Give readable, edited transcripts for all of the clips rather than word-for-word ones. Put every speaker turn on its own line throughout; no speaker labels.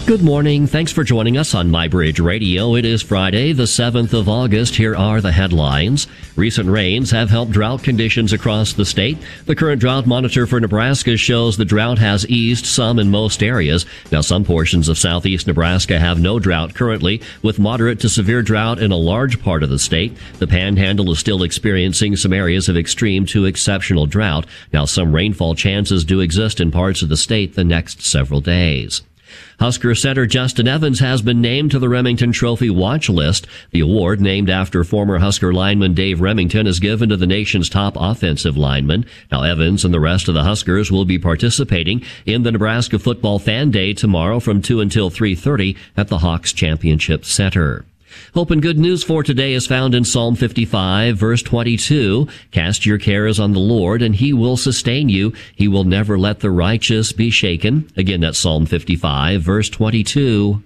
Good morning. Thanks for joining us on MyBridge Radio. It is Friday, the 7th of August. Here are the headlines. Recent rains have helped drought conditions across the state. The current drought monitor for Nebraska shows the drought has eased some in most areas. Now, some portions of southeast Nebraska have no drought currently, with moderate to severe drought in a large part of the state. The Panhandle is still experiencing some areas of extreme to exceptional drought. Now, some rainfall chances do exist in parts of the state the next several days. Husker center Justin Evans has been named to the Remington Trophy watch list. The award, named after former Husker lineman Dave Remington, is given to the nation's top offensive lineman. Now, Evans and the rest of the Huskers will be participating in the Nebraska Football Fan Day tomorrow from 2 until 3:30 at the Hawks Championship Center. Hope and good news for today is found in Psalm 55, verse 22. Cast your cares on the Lord, and he will sustain you. He will never let the righteous be shaken. Again, that's Psalm 55, verse 22.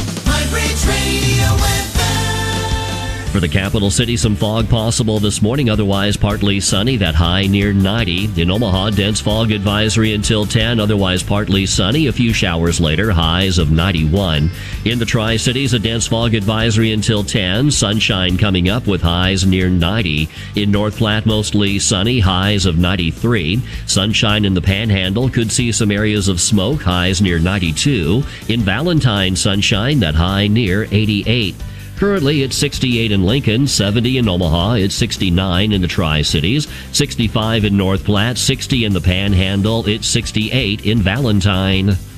For the capital city, some fog possible this morning, otherwise partly sunny, that high near 90. In Omaha, dense fog advisory until 10, otherwise partly sunny, a few showers later, highs of 91. In the Tri-Cities, a dense fog advisory until 10, sunshine coming up with highs near 90. In North Platte, mostly sunny, highs of 93. Sunshine in the Panhandle, could see some areas of smoke, highs near 92. In Valentine, sunshine, that high near 88. Currently, it's 68 in Lincoln, 70 in Omaha, it's 69 in the Tri-Cities, 65 in North Platte, 60 in the Panhandle, it's 68 in Valentine.